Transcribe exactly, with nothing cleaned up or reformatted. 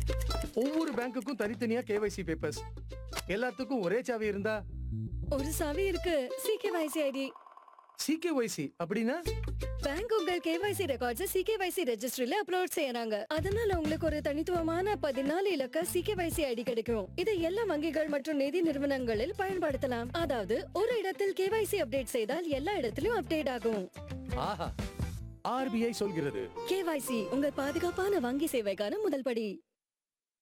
ஒவ்வொரு பேங்க்குக்கும் தனித்தனியா KYC papers, எல்லாத்துக்கும் ஒரே சாவி இருந்தா? ஒரு சாவி இருக்கு. CKYC ID. சிகேஒய்சி அப்படின்னா? பேங்க் உங்கள் கேவைசி ரெக்கார்ட்ஸ் சிகேவைசி ரெஜிஸ்ட்ரியில அப்லோட் செய்யறாங்க. அதனால உங்களுக்கு ஒரு தனித்துவமான பதினாலு இலக்க சிகேவைசி ஐடி கிடைக்கும். இதை எல்லா வங்கிகள் மற்றும் நிதி நிறுவனங்களில் பயன்படுத்தலாம். அதாவது ஒரு இடத்தில் கேவைசி அப்டேட் செய்தால் எல்லா இடத்திலும் அப்டேட் ஆகும். ஆஹா, ஆர்பிஐ சொல்கிறது. கேவைசி உங்கள் பாதுகாப்பான வங்கி சேவைக்கான முதல் படி.